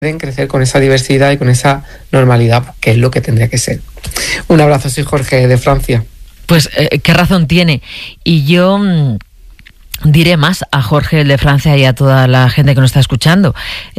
pueden crecer con esa diversidad y con esa normalidad, que es lo que tendría que ser. Un abrazo, soy Jorge de Francia. Pues qué razón tiene. Y yo diré más a Jorge de Francia y a toda la gente que nos está escuchando.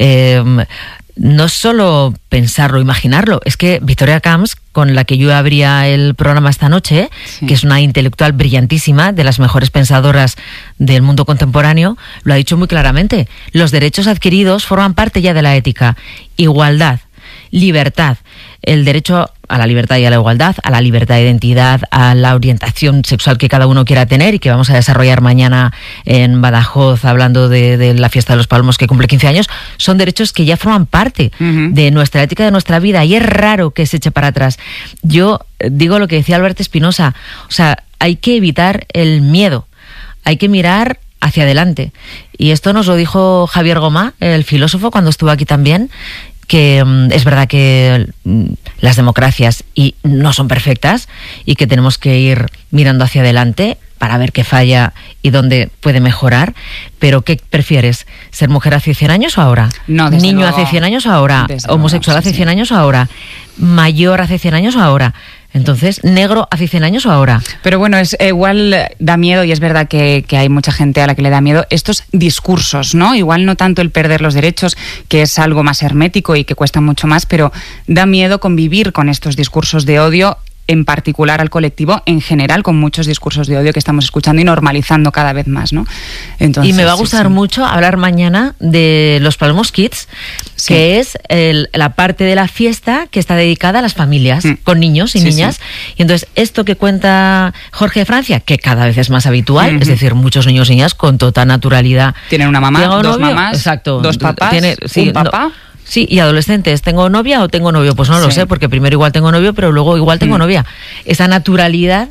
No solo pensarlo, imaginarlo, es que Victoria Camps, con la que yo abría el programa esta noche, sí, que es una intelectual brillantísima, de las mejores pensadoras del mundo contemporáneo, lo ha dicho muy claramente. Los derechos adquiridos forman parte ya de la ética. Igualdad, libertad, el derecho a la libertad y a la igualdad, a la libertad de identidad, a la orientación sexual que cada uno quiera tener y que vamos a desarrollar mañana en Badajoz hablando de la fiesta de los Palmos que cumple 15 años, son derechos que ya forman parte de nuestra ética, de nuestra vida, y es raro que se eche para atrás. Yo digo lo que decía Albert Espinosa, o sea, hay que evitar el miedo, hay que mirar hacia adelante. Y esto nos lo dijo Javier Gomá, el filósofo, cuando estuvo aquí también, que es verdad que las democracias no son perfectas y que tenemos que ir mirando hacia adelante para ver qué falla y dónde puede mejorar. Pero ¿qué prefieres? ¿Ser mujer hace 100 años o ahora? No, desde ¿Niño luego, hace 100 años o ahora? ¿Homosexual luego, sí, hace 100 años o ahora? ¿Mayor hace 100 años o ahora? Entonces, ¿negro hace 100 años o ahora? Pero bueno, es igual da miedo, y es verdad que hay mucha gente a la que le da miedo estos discursos, ¿no? Igual no tanto el perder los derechos, que es algo más hermético y que cuesta mucho más, pero da miedo convivir con estos discursos de odio, en particular al colectivo, en general, con muchos discursos de odio que estamos escuchando y normalizando cada vez más, ¿no? Entonces, y me va a gustar mucho hablar mañana de los Palmos Kids, que es la parte de la fiesta que está dedicada a las familias, con niños y niñas. Y entonces, esto que cuenta Jorge de Francia, que cada vez es más habitual, es decir, muchos niños y niñas con total naturalidad. Tienen una mamá, dos novio, mamás, exacto, dos papás, un papá. Sí, y adolescentes, ¿tengo novia o tengo novio? Pues no lo sé, porque primero igual tengo novio, pero luego igual tengo novia. Esa naturalidad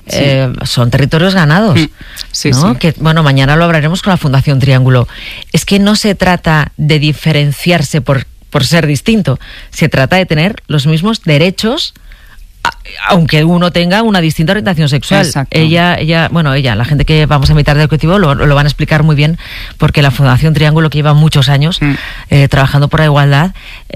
son territorios ganados, ¿no? Que, bueno, mañana lo hablaremos con la Fundación Triángulo. Es que no se trata de diferenciarse por ser distinto, se trata de tener los mismos derechos, aunque uno tenga una distinta orientación sexual. Exacto. Ella, la gente que vamos a invitar del colectivo lo van a explicar muy bien, porque la Fundación Triángulo, que lleva muchos años trabajando por la igualdad,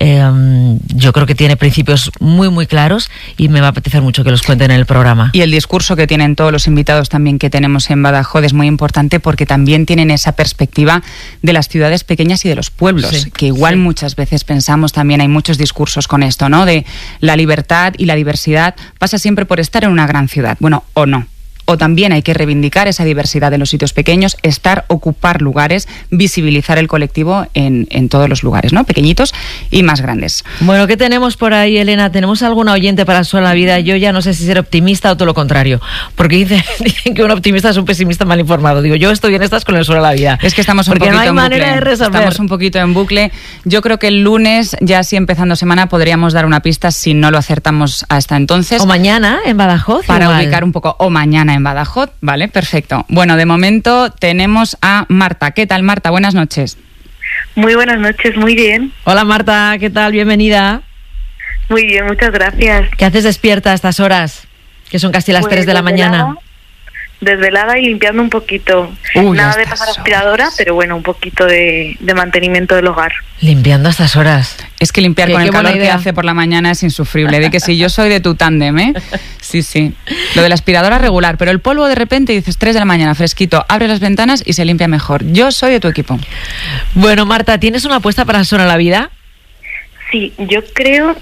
yo creo que tiene principios muy, muy claros, y me va a apetecer mucho que los cuenten en el programa. Y el discurso que tienen todos los invitados también que tenemos en Badajoz es muy importante, porque también tienen esa perspectiva de las ciudades pequeñas y de los pueblos, que igual muchas veces pensamos también, hay muchos discursos con esto, ¿no? De la libertad y la diversidad pasa siempre por estar en una gran ciudad. Bueno, o no. O también hay que reivindicar esa diversidad en los sitios pequeños, ocupar lugares, visibilizar el colectivo en todos los lugares, ¿no? Pequeñitos y más grandes. Bueno, ¿qué tenemos por ahí, Elena? ¿Tenemos alguna oyente para el Sol a la Vida? Yo ya no sé si ser optimista o todo lo contrario, porque dicen que un optimista es un pesimista mal informado. Digo, yo estoy en estas con el Sol a la Vida. Es que estamos un poquito en bucle. Estamos un poquito en bucle. Yo creo que el lunes, ya así empezando semana, podríamos dar una pista si no lo acertamos hasta entonces. O mañana en Badajoz. Para ubicar un poco. O mañana en Badajoz, vale, perfecto. Bueno, de momento tenemos a Marta. ¿Qué tal, Marta? Buenas noches. Muy buenas noches, muy bien. Hola, Marta, ¿qué tal? Bienvenida. Muy bien, muchas gracias. ¿Qué haces despierta a estas horas? Que son casi las 3 de la mañana. Desvelada y limpiando un poquito. Nada de pasar aspiradora, pero bueno, un poquito de mantenimiento del hogar. Limpiando a estas horas. Es que limpiar con el calor que hace por la mañana es insufrible. De que si yo soy de tu tándem, ¿eh? Sí. Lo de la aspiradora regular, pero el polvo de repente dices 3 de la mañana, fresquito, abre las ventanas y se limpia mejor. Yo soy de tu equipo. Bueno, Marta, ¿tienes una apuesta para el Sol a la Vida? Sí, yo creo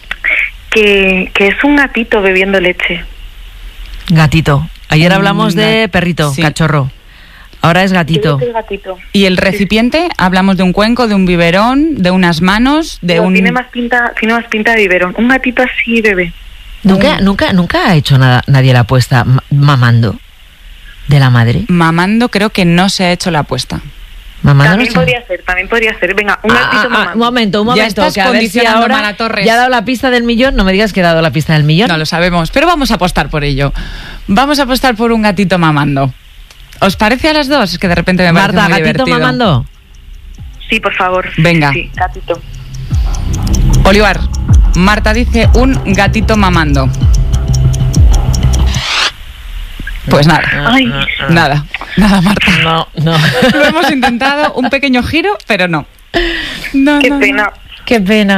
que es un gatito bebiendo leche. Gatito. Ayer hablamos de perrito, cachorro. Ahora es gatito. ¿Y el recipiente? Hablamos de un cuenco, de un biberón, de unas manos, de un... Tiene más pinta de biberón. Un gatito así bebé. ¿Nunca ha hecho nadie la apuesta mamando de la madre? Mamando creo que no se ha hecho la apuesta. También podría ser. Venga, un gatito mamando. Un momento. Ya estás que a ver si ahora Mara Torres. ya ha dado la pista del millón. No me digas que ha dado la pista del millón. No lo sabemos, pero vamos a apostar por ello. Vamos a apostar por un gatito mamando. ¿Os parece a las dos? Es que de repente me parece Marta, muy ¿gatito divertido. mamando? Sí, por favor. Venga. Sí, gatito. Olivar, Marta dice un gatito mamando. Pues nada, Marta. No. Lo hemos intentado, un pequeño giro, pero no. Qué pena. Qué pena.